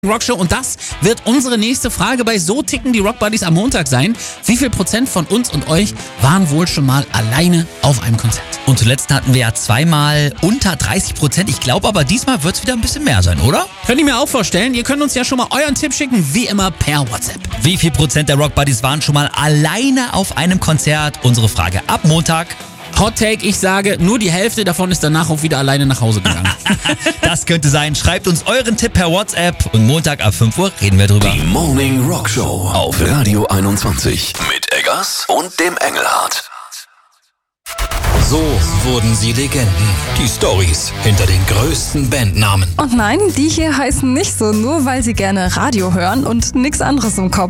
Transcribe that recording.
Rockshow und das wird unsere nächste Frage bei So ticken die Rock Buddies am Montag sein. Wie viel Prozent von uns und euch waren wohl schon mal alleine auf einem Konzert? Und zuletzt hatten wir ja zweimal unter 30%. Ich glaube aber diesmal wird es wieder ein bisschen mehr sein, oder? Könnt ihr mir auch vorstellen, ihr könnt uns ja schon mal euren Tipp schicken, wie immer per WhatsApp. Wie viel Prozent der Rock Buddies waren schon mal alleine auf einem Konzert? Unsere Frage ab Montag. Hot Take, ich sage, nur die Hälfte davon ist danach auch wieder alleine nach Hause gegangen. Das könnte sein. Schreibt uns euren Tipp per WhatsApp und Montag ab 5 Uhr reden wir drüber. Die Morning Rock Show auf Radio 21 mit Eggers und dem Engelhardt. So wurden sie Legenden. Die Storys hinter den größten Bandnamen. Und nein, die hier heißen nicht so, nur weil sie gerne Radio hören und nichts anderes im Kopf